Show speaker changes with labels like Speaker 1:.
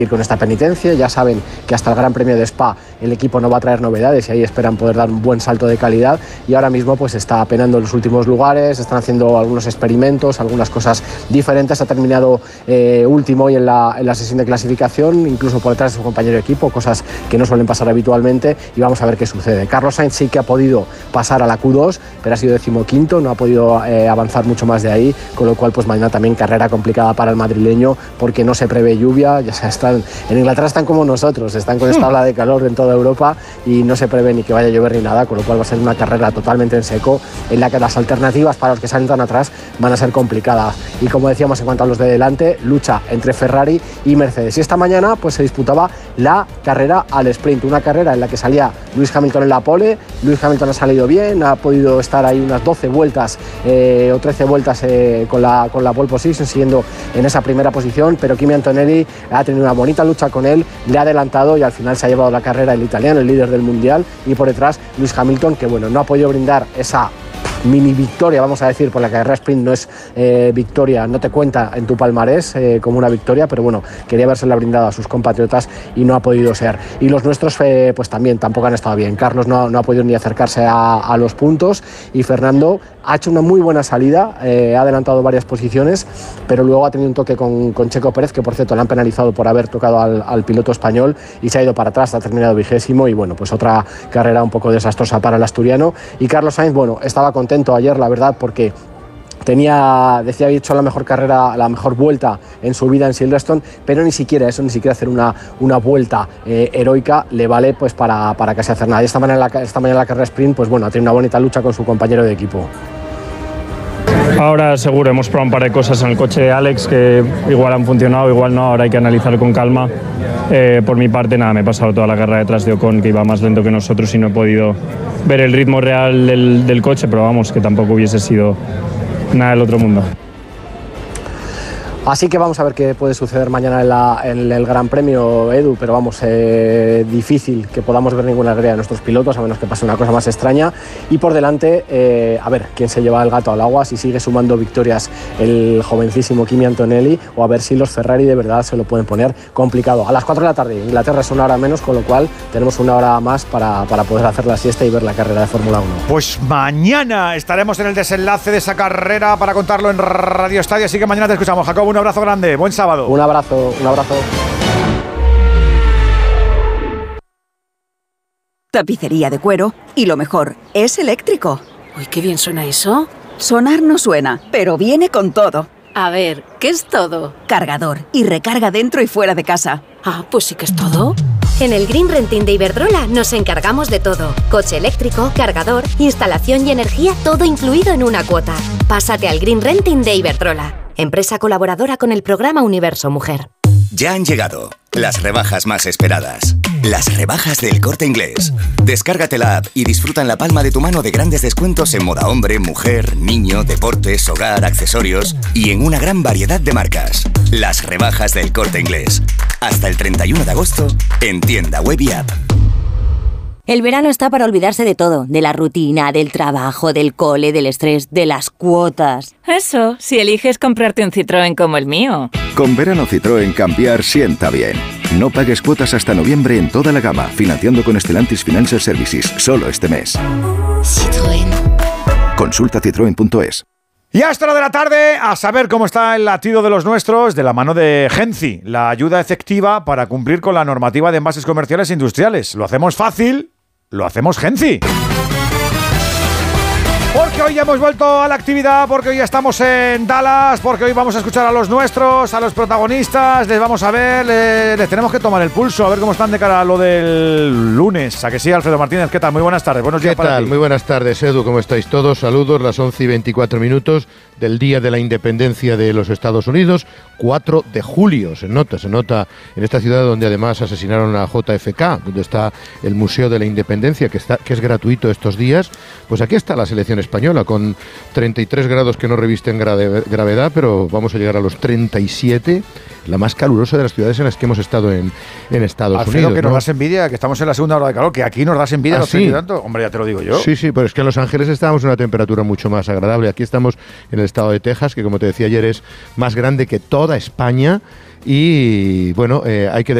Speaker 1: con esta penitencia. Ya saben que hasta el Gran Premio de Spa el equipo no va a traer novedades y ahí esperan poder dar un buen salto de calidad, y ahora mismo pues está penando en los últimos lugares, están haciendo algunos experimentos, algunas cosas diferentes. Ha terminado último hoy en la sesión de clasificación, incluso por detrás de su compañero de equipo, cosas que no suelen pasar habitualmente, y vamos a ver qué sucede. Carlos Sainz sí que ha podido pasar a la Q2, pero ha sido 15º, no ha podido avanzar mucho más de ahí, con lo cual pues mañana también carrera complicada para el madrileño, porque no se prevé lluvia. Ya está, en Inglaterra están como nosotros, están con esta ola de calor en toda Europa y no se prevé ni que vaya a llover ni nada, con lo cual va a ser una carrera totalmente en seco, en la que las alternativas para los que salen tan atrás van a ser complicadas. Y como decíamos, en cuanto a los de delante, lucha entre Ferrari y Mercedes. Y esta mañana pues se disputaba la carrera al sprint, una carrera en la que salía Lewis Hamilton en la pole. Lewis Hamilton ha salido bien, ha podido estar ahí unas 12 vueltas o 13 vueltas con la pole position, siguiendo en esa primera posición, pero Kimi Antonelli ha tenido una bonita lucha con él, le ha adelantado y al final se ha llevado la carrera el italiano, el líder del mundial, y por detrás Lewis Hamilton, que bueno, no ha podido brindar esa mini victoria, vamos a decir, por la carrera sprint no es victoria, no te cuenta en tu palmarés como una victoria, pero bueno, quería habérsela brindado a sus compatriotas y no ha podido ser. Y los nuestros pues también tampoco han estado bien. Carlos no ha podido ni acercarse a los puntos, y Fernando ha hecho una muy buena salida, ha adelantado varias posiciones, pero luego ha tenido un toque con Checo Pérez, que por cierto le han penalizado por haber tocado al piloto español, y se ha ido para atrás, ha terminado 20º, y bueno, pues otra carrera un poco desastrosa para el asturiano. Y Carlos Sainz, bueno, estaba contento ayer, la verdad, porque decía había hecho la mejor carrera, la mejor vuelta en su vida en Silverstone, pero ni siquiera eso, ni siquiera hacer una vuelta heroica le vale pues para casi hacer nada. Y esta mañana la carrera sprint, pues bueno, ha tenido una bonita lucha con su compañero de equipo.
Speaker 2: Ahora seguro hemos probado un par de cosas en el coche de Alex que igual han funcionado, igual no, ahora hay que analizar con calma. Por mi parte nada, me he pasado toda la carrera detrás de Ocon, que iba más lento que nosotros, y no he podido ver el ritmo real del coche, pero vamos, que tampoco hubiese sido nada del otro mundo.
Speaker 1: Así que vamos a ver qué puede suceder mañana en el Gran Premio, Edu, pero vamos, difícil que podamos ver ninguna alegría de nuestros pilotos, a menos que pase una cosa más extraña. Y por delante, a ver quién se lleva el gato al agua, si sigue sumando victorias el jovencísimo Kimi Antonelli, o a ver si los Ferrari de verdad se lo pueden poner complicado. A las 4 de la tarde, Inglaterra es una hora menos, con lo cual tenemos una hora más para poder hacer la siesta y ver la carrera de Fórmula 1.
Speaker 3: Pues mañana estaremos en el desenlace de esa carrera para contarlo en Radio Estadio, así que mañana te escuchamos, Jacobo. Un abrazo grande, buen sábado.
Speaker 1: Un abrazo.
Speaker 4: Tapicería de cuero, y lo mejor, es eléctrico.
Speaker 5: Uy, qué bien suena eso.
Speaker 4: Sonar no suena, pero viene con todo.
Speaker 5: A ver, ¿qué es todo?
Speaker 4: Cargador y recarga dentro y fuera de casa.
Speaker 5: Ah, pues sí que es todo.
Speaker 6: En el Green Renting de Iberdrola nos encargamos de todo. Coche eléctrico, cargador, instalación y energía, todo incluido en una cuota. Pásate al Green Renting de Iberdrola, empresa colaboradora con el programa Universo Mujer.
Speaker 7: Ya han llegado las rebajas más esperadas. Las rebajas del Corte Inglés. Descárgate la app y disfruta en la palma de tu mano de grandes descuentos en moda hombre, mujer, niño, deportes, hogar, accesorios y en una gran variedad de marcas. Las rebajas del Corte Inglés. Hasta el 31 de agosto en tienda web y app.
Speaker 8: El verano está para olvidarse de todo, de la rutina, del trabajo, del cole, del estrés, de las cuotas.
Speaker 9: Eso, si eliges comprarte un Citroën como el mío.
Speaker 10: Con verano Citroën cambiar sienta bien. No pagues cuotas hasta noviembre en toda la gama, financiando con Stellantis Financial Services, solo este mes.
Speaker 11: Citroën.
Speaker 10: Consulta citroen.es.
Speaker 3: Y hasta la de la tarde, a saber cómo está el latido de los nuestros de la mano de Genci, la ayuda efectiva para cumplir con la normativa de envases comerciales e industriales. Lo hacemos fácil, lo hacemos Genci. Porque hoy ya hemos vuelto a la actividad, porque hoy ya estamos en Dallas, porque hoy vamos a escuchar a los nuestros, a los protagonistas, les vamos a ver, les tenemos que tomar el pulso, a ver cómo están de cara a lo del lunes. ¿A que sí, Alfredo Martínez? ¿Qué tal? Muy buenas tardes, buenos días para ti.
Speaker 12: Muy buenas tardes, Edu, ¿cómo estáis todos? Saludos, las 11:24 del día de la independencia de los Estados Unidos, 4 de julio, se nota en esta ciudad donde además asesinaron a JFK, donde está el Museo de la Independencia, que es gratuito estos días. Pues aquí están las elecciones española, con 33 grados que no revisten gravedad, pero vamos a llegar a los 37, la más calurosa de las ciudades en las que hemos estado en Estados
Speaker 3: Alfredo,
Speaker 12: Unidos.
Speaker 3: que
Speaker 12: ¿no?
Speaker 3: nos das envidia, que estamos en la segunda hora de calor, que aquí nos das envidia los 30 y tanto. Hombre, ya te lo digo yo.
Speaker 12: Sí, pero es que en Los Ángeles estábamos en una temperatura mucho más agradable. Aquí estamos en el estado de Texas, que como te decía ayer es más grande que toda España. Y bueno, hay que